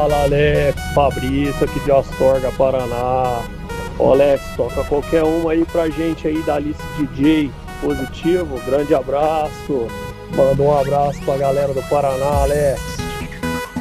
Fala, Alex, Fabrício aqui de Astorga, Paraná. Ô, Alex, toca qualquer uma aí pra gente aí da Alice DJ Positivo. Grande abraço. Manda um abraço pra galera do Paraná, Alex.